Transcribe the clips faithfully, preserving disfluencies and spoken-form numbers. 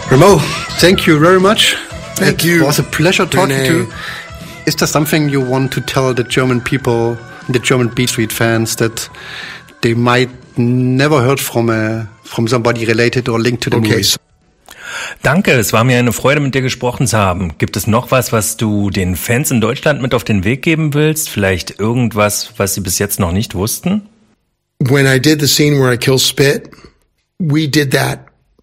Remo, thank you very much. Thank it you. It was a pleasure talking René. to you. Is there something you want to tell the German people, the German Beat Street fans, that they might never heard from a, from somebody related or linked to the Okay. movies? Danke, es war mir eine Freude, mit dir gesprochen zu haben. Gibt es noch was, was du den Fans in Deutschland mit auf den Weg geben willst? Vielleicht irgendwas, was sie bis jetzt noch nicht wussten? When I did the scene where I kill Spit, we did that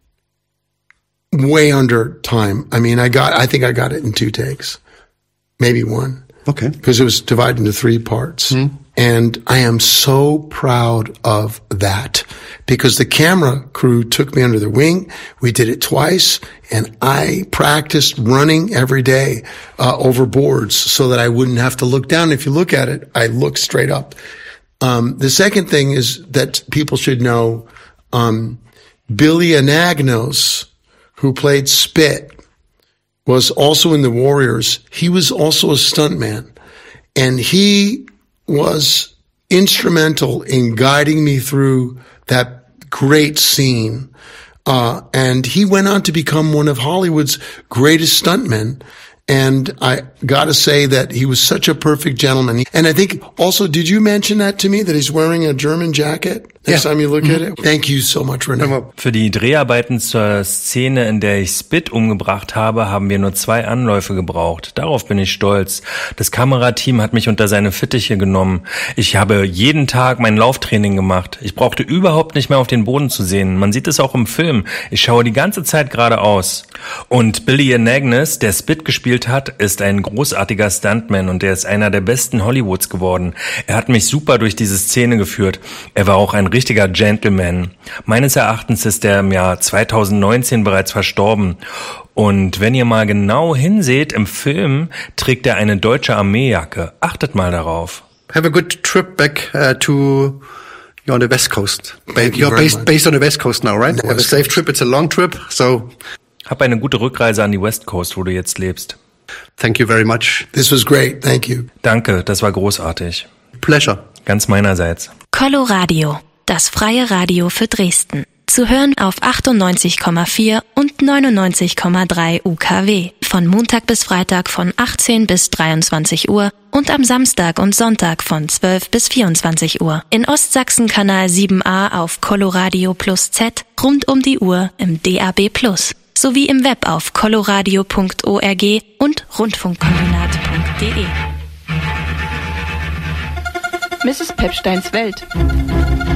way under time. I mean, I got, I think I got it in two takes, maybe one. Okay. Because it was divided into three parts. Mm. And I am so proud of that because the camera crew took me under their wing. We did it twice and I practiced running every day, uh, over boards so that I wouldn't have to look down. If you look at it, I look straight up. Um, the second thing is that people should know, um, Billy Anagnos, who played Spit, was also in the Warriors. He was also a stuntman, and he was instrumental in guiding me through that great scene. Uh, and he went on to become one of Hollywood's greatest stuntmen. And I gotta say that he was such a perfect gentleman. And I think also, did you mention that to me, that he's wearing a German jacket next Yeah. time you look mm-hmm. at it? Thank you so much, René. Für die Dreharbeiten zur Szene, in der ich Spit umgebracht habe, haben wir nur zwei Anläufe gebraucht. Darauf bin ich stolz. Das Kamerateam hat mich unter seine Fittiche genommen. Ich habe jeden Tag mein Lauftraining gemacht. Ich brauchte überhaupt nicht mehr auf den Boden zu sehen. Man sieht es auch im Film. Ich schaue die ganze Zeit geradeaus. Und Billy Anagnos, der Spit gespielt hat, ist ein großartiger Stuntman und er ist einer der besten Hollywoods geworden. Er hat mich super durch diese Szene geführt. Er war auch ein richtiger Gentleman. Meines Erachtens ist er im Jahr zweitausendneunzehn bereits verstorben. Und wenn ihr mal genau hinseht, im Film trägt er eine deutsche Armeejacke. Achtet mal darauf. Have a good trip back uh, to... You're on the West Coast. Thank you You're very based, much. based on the West Coast now, right? The Have a West safe Coast. trip. It's a long trip, so... Hab eine gute Rückreise an die West Coast, wo du jetzt lebst. Thank you very much. This was great. Thank you. Danke, das war großartig. Pleasure. Ganz meinerseits. Coloradio, das freie Radio für Dresden. Zu hören auf achtundneunzig Komma vier und neunundneunzig Komma drei U K W. Von Montag bis Freitag von achtzehn bis dreiundzwanzig Uhr und am Samstag und Sonntag von zwölf bis vierundzwanzig Uhr. In Ostsachsen Kanal sieben a auf Coloradio Plus Z, rund um die Uhr im D A B Plus. Sowie im Web auf coloradio punkt org und rundfunkkombinat punkt de. Misses Pepsteins Welt.